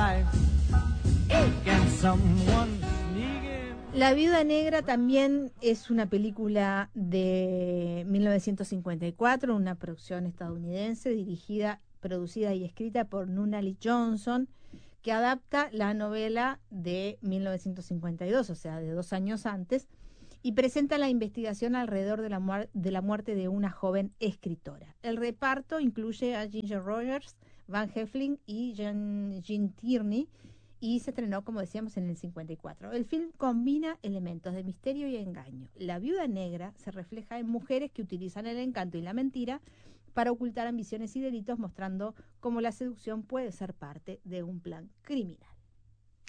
life. Can someone sneak in? La Viuda Negra también es una película de 1954, una producción estadounidense dirigida, producida y escrita por Nunnally Johnson, que adapta la novela de 1952, o sea, de 2 años antes, y presenta la investigación alrededor de la muerte de una joven escritora. El reparto incluye a Ginger Rogers, Van Heflin y Gene Tierney, y se estrenó, como decíamos, en el 54. El film combina elementos de misterio y engaño. La Viuda Negra se refleja en mujeres que utilizan el encanto y la mentira para ocultar ambiciones y delitos, mostrando cómo la seducción puede ser parte de un plan criminal.